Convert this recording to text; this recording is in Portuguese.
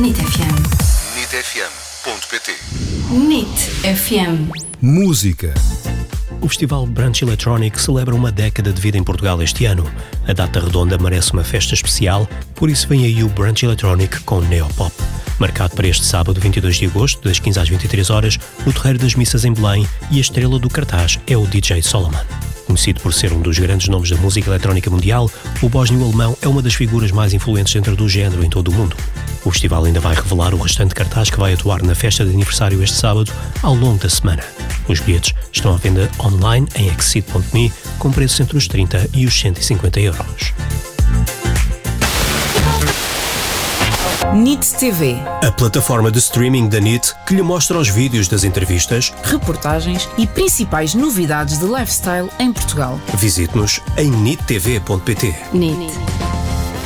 NIT FM. nitfm.pt. NIT FM. Música. O Festival Brunch Electronic celebra uma década de vida em Portugal este ano. A data redonda merece uma festa especial, por isso vem aí o Brunch Electronic com Neopop. Marcado para este sábado, 22 de agosto, das 15 às 23 horas, no Terreiro das Missas em Belém, e a estrela do cartaz é o DJ Solomon. Conhecido por ser um dos grandes nomes da música eletrónica mundial, o bósnio-alemão é uma das figuras mais influentes dentro do género em todo o mundo. O festival ainda vai revelar o restante cartaz que vai atuar na festa de aniversário este sábado, ao longo da semana. Os bilhetes estão à venda online em exceed.me, com preços entre os 30 e os 150 euros. NIT TV. A plataforma de streaming da NIT que lhe mostra os vídeos das entrevistas, Reportagens e principais novidades de lifestyle em Portugal. visite-nos em nittv.pt. NIT.